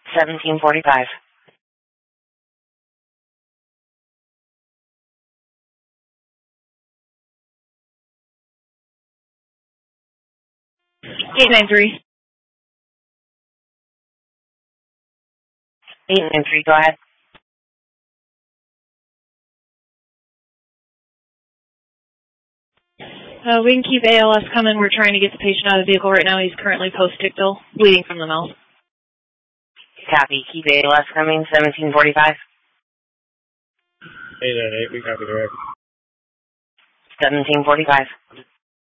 1745. 893. 893, go ahead. We can keep ALS coming. We're trying to get the patient out of the vehicle right now. He's currently post-ictal, bleeding from the mouth. Copy. Keep ALS coming, 1745. 898, we copy direct. 1745.